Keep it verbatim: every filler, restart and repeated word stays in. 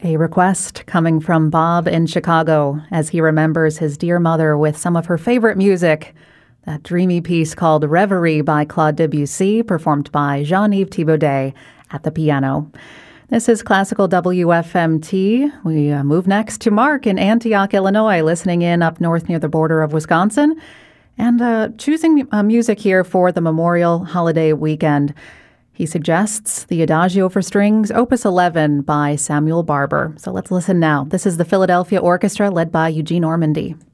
A request coming from Bob in Chicago as he remembers his dear mother with some of her favorite music. That dreamy piece called Reverie by Claude Debussy, performed by Jean-Yves Thibaudet at the piano. This is Classical W F M T. We uh, move next to Mark in Antioch, Illinois, listening in up north near the border of Wisconsin, and uh, choosing uh, music here for the Memorial Holiday weekend. He suggests the Adagio for Strings, Opus eleven by Samuel Barber. So let's listen now. This is the Philadelphia Orchestra led by Eugene Ormandy.